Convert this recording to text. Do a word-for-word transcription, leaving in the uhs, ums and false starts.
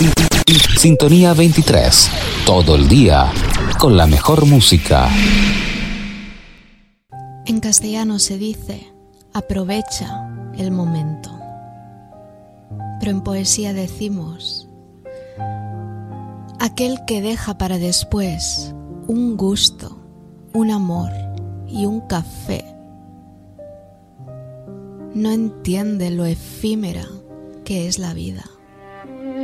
Sintonía veintitrés, todo el día con la mejor música. En castellano se dice, aprovecha el momento. Pero en poesía decimos, aquel que deja para después un gusto, un amor y un café, no entiende lo efímera que es la vida.